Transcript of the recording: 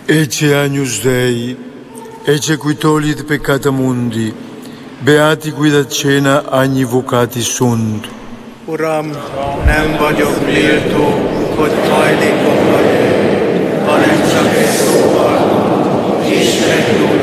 Ecce Agnus Dei, ecce qui tollit peccata mundi, beati qui da cena agni vocati sunt. Uram, nem vagyok méltó, hogy hajlékom vagy, hanem csak egy szóval, és meggyógyulj.